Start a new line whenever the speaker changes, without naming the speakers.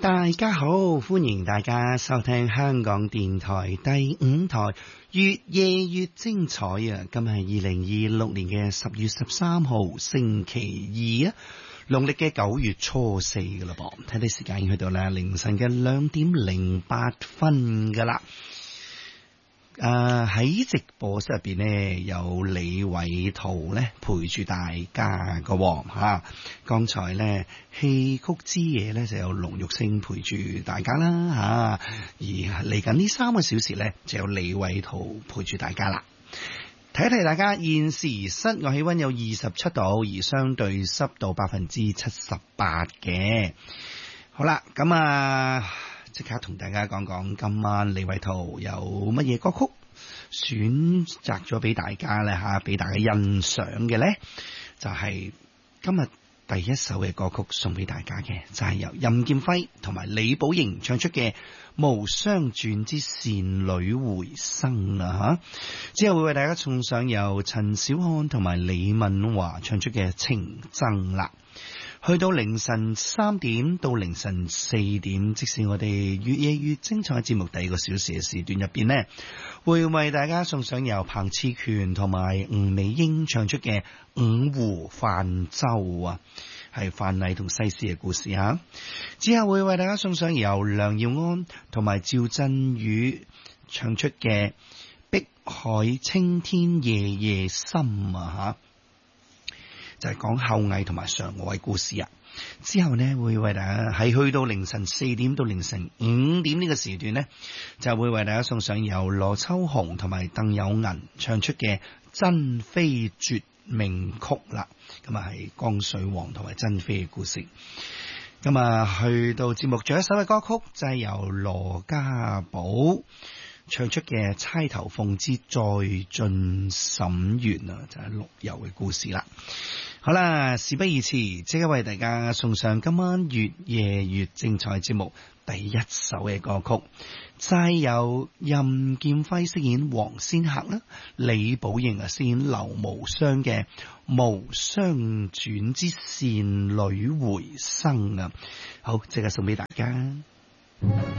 大家好，歡迎大家收聽香港電台第5台越夜越精彩啊！今日係2026年嘅10月13號星期2啊，農曆嘅9月初4噶啦噃，睇睇時間已經去到啦凌晨嘅2點08分噶啦。喺直播室入邊呢，有李偉圖呢陪住大家噶吓。剛才呢戲曲之夜呢就有龍玉星陪住大家啦吓，而嚟緊呢3個小時呢就有李偉圖陪住大家啦。提一提大家，現時室外氣溫有27度，而相對濕度78%嘅。好啦，咁即刻同大家講講今晚李偉圖有乜嘢歌曲選擇咗俾大家咧吓，俾大家欣賞嘅咧，就係今日第一首嘅歌曲送俾大家嘅，就係由任劍輝同埋李寶瑩唱出嘅《無雙傳之倩女回生》啊吓，之後會為大家送上由陳小漢同埋李敏華唱出嘅《情僧》啦。去到凌晨3點到凌晨4點，即使我哋越夜越精彩節目第2個小時嘅時段入邊呢，會為大家送上由彭熾權同埋吳美英唱出嘅《五湖泛舟》啊，係范蠡同西施嘅故事啊。之後會為大家送上由梁耀安同埋趙振宇唱出嘅《碧海青天夜夜深》啊吓，就係講后羿同埋嫦娥嘅故事啊。之後呢，會為大家係去到凌晨4點到凌晨5點呢個時段呢，就會為大家送上由羅秋紅同埋鄧有銀唱出嘅《珍妃絕命曲》啦。咁係江水王同埋珍妃嘅故事。咁去到節目最後一首嘅歌曲就係由羅家寶唱出嘅《釵頭鳳之再進沈園》啊，就係陸游嘅故事啦。好啦，事不宜遲，即刻為大家送上今晚越夜越精彩節目第一首嘅歌曲，就係由任劍輝飾演黃仙客啦，李寶瑩飾演劉無雙嘅《無雙傳之倩女回生》啊。好，即刻送俾大家。